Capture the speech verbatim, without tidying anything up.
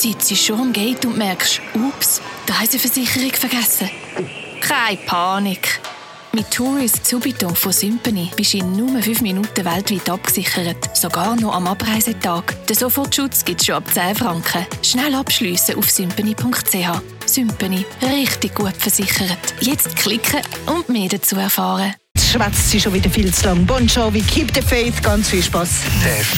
sitzt schon am Gate und merkst, ups, die Reiseversicherung vergessen. Keine Panik. Mit Tourist Subito von Sympany bist du in nur fünf Minuten weltweit abgesichert. Sogar noch am Abreisetag. Den Sofortschutz gibt es schon ab zehn Franken. Schnell abschliessen auf sympany punkt c h. Sympany. Richtig gut versichert. Jetzt klicken und mehr dazu erfahren. Jetzt schwätzt sie schon wieder viel zu lang. Bon Jovi, keep the faith. Ganz viel Spass.